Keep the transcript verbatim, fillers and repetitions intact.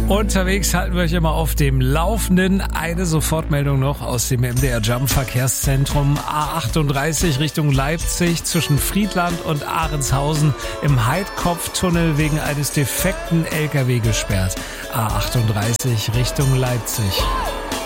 Unterwegs halten wir euch immer auf dem Laufenden. Eine Sofortmeldung noch aus dem M D R Jump Verkehrszentrum. A achtunddreißig Richtung Leipzig zwischen Friedland und Ahrenshausen im Heidkopftunnel wegen eines defekten L K W gesperrt. A achtunddreißig Richtung Leipzig.